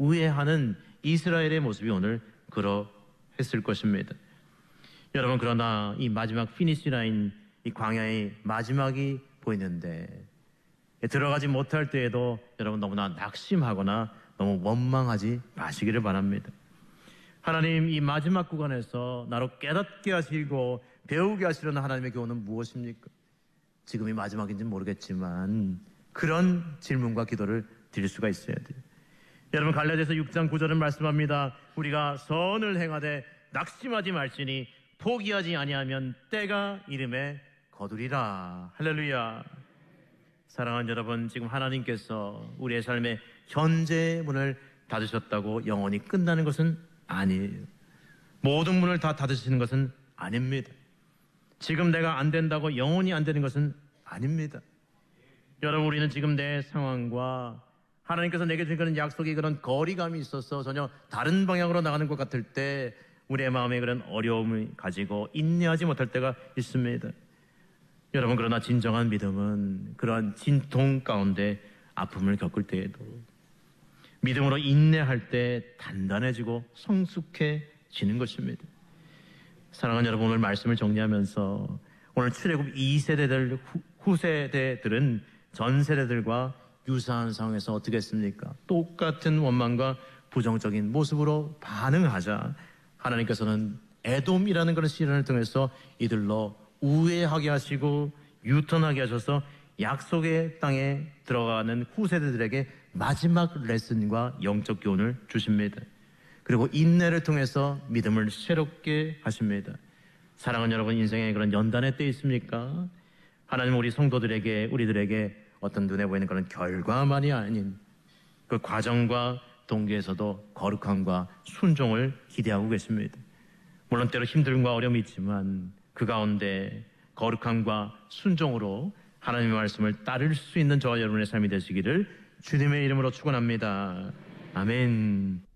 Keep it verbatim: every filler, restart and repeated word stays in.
우회하는 이스라엘의 모습이 오늘 그러했을 것입니다. 여러분, 그러나 이 마지막 피니시 라인, 이 광야의 마지막이 보이는데 들어가지 못할 때에도 여러분 너무나 낙심하거나 너무 원망하지 마시기를 바랍니다. 하나님, 이 마지막 구간에서 나로 깨닫게 하시고 배우게 하시려는 하나님의 교훈은 무엇입니까? 지금이 마지막인지 모르겠지만 그런 질문과 기도를 드릴 수가 있어야 돼요. 여러분, 갈라디아서 육 장 구 절은 말씀합니다. 우리가 선을 행하되 낙심하지 말지니 포기하지 아니하면 때가 이름에 거두리라. 할렐루야. 사랑하는 여러분, 지금 하나님께서 우리의 삶의 현재 문을 닫으셨다고 영원히 끝나는 것은 아니에요. 모든 문을 다 닫으시는 것은 아닙니다. 지금 내가 안 된다고 영원히 안 되는 것은 아닙니다. 여러분, 우리는 지금 내 상황과 하나님께서 내게 주신 그런 약속이 그런 거리감이 있어서 전혀 다른 방향으로 나가는 것 같을 때 우리의 마음에 그런 어려움을 가지고 인내하지 못할 때가 있습니다. 여러분, 그러나 진정한 믿음은 그러한 진통 가운데 아픔을 겪을 때에도 믿음으로 인내할 때 단단해지고 성숙해지는 것입니다. 사랑하는 여러분, 오늘 말씀을 정리하면서 오늘 출애굽 이 세대들, 후, 후세대들은 전 세대들과 유사한 상황에서 어떻게 했습니까? 똑같은 원망과 부정적인 모습으로 반응하자 하나님께서는 에돔이라는 그런 시련을 통해서 이들로 우회하게 하시고 유턴하게 하셔서 약속의 땅에 들어가는 후세대들에게 마지막 레슨과 영적 교훈을 주십니다. 그리고 인내를 통해서 믿음을 새롭게 하십니다. 사랑하는 여러분, 인생에 그런 연단의 때 있습니까? 하나님은 우리 성도들에게, 우리들에게 어떤 눈에 보이는 그런 결과만이 아닌 그 과정과 동기에서도 거룩함과 순종을 기대하고 계십니다. 물론 때로 힘듦과 어려움이 있지만 그 가운데 거룩함과 순종으로 하나님의 말씀을 따를 수 있는 저와 여러분의 삶이 되시기를 주님의 이름으로 축원합니다. 아멘.